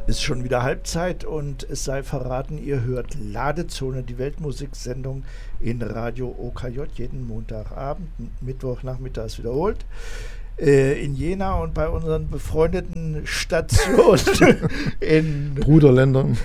Ist schon wieder Halbzeit und es sei verraten, ihr hört Ladezone, die Weltmusiksendung in Radio OKJ jeden Montagabend, Mittwochnachmittags wiederholt. In Jena und bei unseren befreundeten Stationen in Bruderländern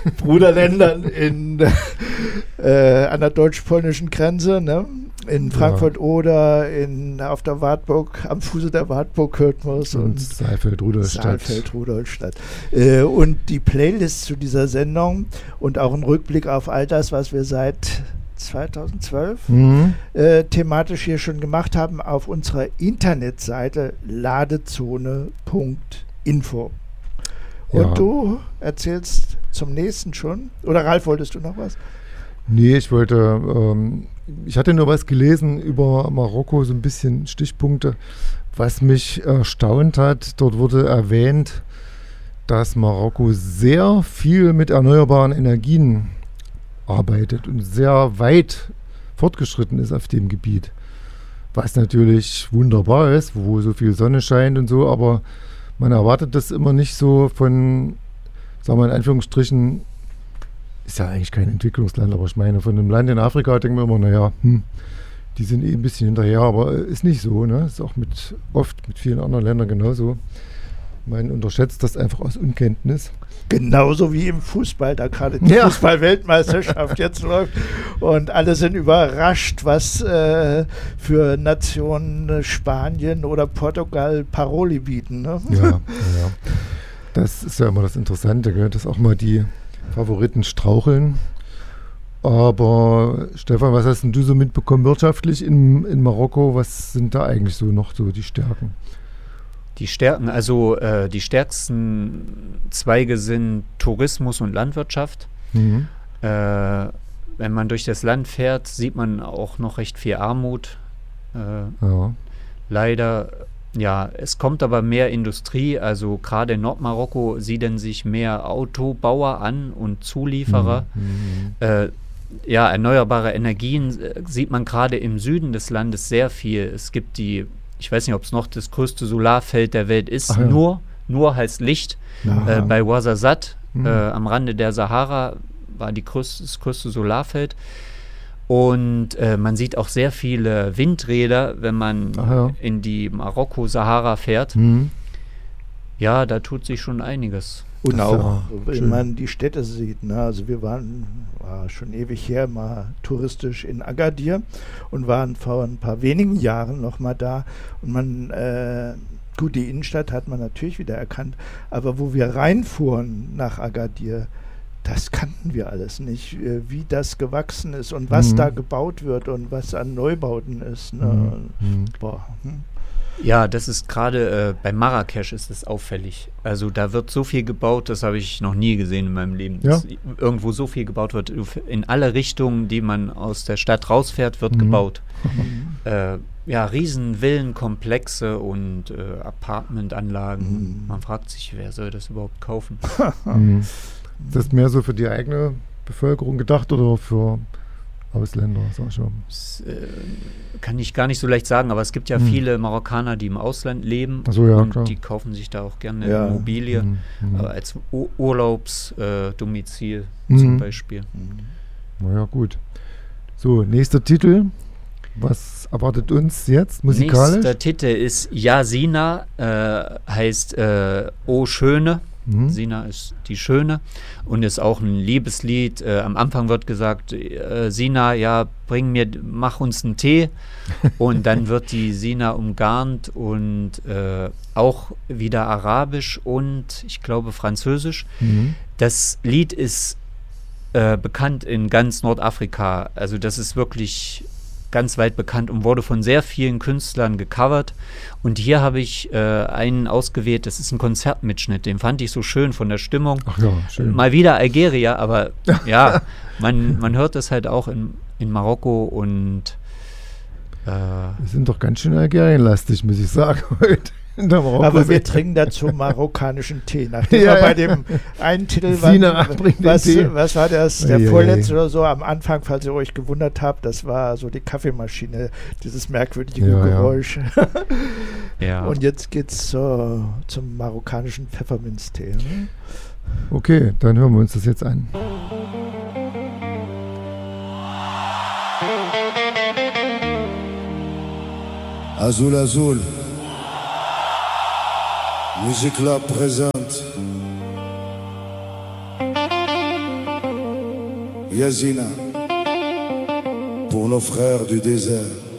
an der deutsch-polnischen Grenze, ne? In Frankfurt oder auf der Wartburg, am Fuße der Wartburg hört man es. Und Saalfeld-Rudolstadt. Und die Playlist zu dieser Sendung und auch ein Rückblick auf all das, was wir seit 2012 thematisch hier schon gemacht haben, auf unserer Internetseite ladezone.info. Und du erzählst zum nächsten schon? Oder Ralf, wolltest du noch was? Nee, ich hatte nur was gelesen über Marokko, so ein bisschen Stichpunkte, was mich erstaunt hat. Dort wurde erwähnt, dass Marokko sehr viel mit erneuerbaren Energien arbeitet und sehr weit fortgeschritten ist auf dem Gebiet. Was natürlich wunderbar ist, wo so viel Sonne scheint und so, aber man erwartet das immer nicht so von, sagen wir in Anführungsstrichen, ist ja eigentlich kein Entwicklungsland, aber ich meine, von einem Land in Afrika denken wir immer, naja, die sind ein bisschen hinterher, aber ist nicht so, ne? Ist auch oft mit vielen anderen Ländern genauso. Man unterschätzt das einfach aus Unkenntnis. Genauso wie im Fußball, da gerade die Fußball-Weltmeisterschaft jetzt läuft und alle sind überrascht, was für Nationen Spanien oder Portugal Paroli bieten. Ne? Ja. Das ist ja immer das Interessante, gell? Dass auch mal die Favoriten straucheln. Aber Stefan, was hast denn du so mitbekommen wirtschaftlich in Marokko? Was sind da eigentlich so noch so die Stärken? Die Stärken, also die stärksten Zweige sind Tourismus und Landwirtschaft. Wenn man durch das Land fährt, sieht man auch noch recht viel Armut. Leider, ja, es kommt aber mehr Industrie, also gerade in Nordmarokko siedeln sich mehr Autobauer an und Zulieferer. Erneuerbare Energien sieht man gerade im Süden des Landes sehr viel. Es gibt ich weiß nicht, ob es noch das größte Solarfeld der Welt ist, nur heißt Licht. Bei Ouarzazate, am Rande der Sahara, war das größte Solarfeld. Und man sieht auch sehr viele Windräder, wenn man in die Marokko-Sahara fährt. Ja, da tut sich schon einiges. Und auch, wenn man die Städte sieht, ne? Also wir waren schon ewig her mal touristisch in Agadir und waren vor ein paar wenigen Jahren noch mal da. Und man, gut, die Innenstadt hat man natürlich wieder erkannt, aber wo wir reinfuhren nach Agadir, das kannten wir alles nicht, wie das gewachsen ist und was da gebaut wird und was an Neubauten ist. Ne? Ja, das ist gerade bei Marrakesch ist es auffällig. Also da wird so viel gebaut, das habe ich noch nie gesehen in meinem Leben. Dass irgendwo so viel gebaut wird. In alle Richtungen, die man aus der Stadt rausfährt, wird gebaut. Riesen Villenkomplexe und Apartmentanlagen. Man fragt sich, wer soll das überhaupt kaufen? Ist das mehr so für die eigene Bevölkerung gedacht oder für Ausländer, sag ich mal? Das kann ich gar nicht so leicht sagen, aber es gibt ja viele Marokkaner, die im Ausland leben und klar. Die kaufen sich da auch gerne Immobilie als Urlaubsdomizil zum Beispiel. Naja, gut. So, nächster Titel. Was erwartet uns jetzt musikalisch? Nächster Titel ist Ja Sina, heißt O Schöne. Sina ist die Schöne und ist auch ein Liebeslied. Am Anfang wird gesagt, Sina, ja, mach uns einen Tee. Und dann wird die Sina umgarnt und auch wieder Arabisch und ich glaube Französisch. Das Lied ist bekannt in ganz Nordafrika. Also das ist wirklich ganz weit bekannt und wurde von sehr vielen Künstlern gecovert. Und hier habe ich einen ausgewählt, das ist ein Konzertmitschnitt, den fand ich so schön von der Stimmung. Ach ja, schön. Mal wieder Algeria, aber ja, man hört das halt auch in Marokko und wir sind doch ganz schön Algerienlastig, muss ich sagen, heute. Aber wir trinken dazu marokkanischen Tee. Nachdem wir bei dem einen Titel was war das? Der vorletzte oder so am Anfang, falls ihr euch gewundert habt, das war so die Kaffeemaschine, dieses merkwürdige Geräusch. Ja. Und jetzt geht's zum marokkanischen Pfefferminztee. Ne? Okay, dann hören wir uns das jetzt an. Azul Azul, Musique Lab présente Yazina pour nos frères du désert.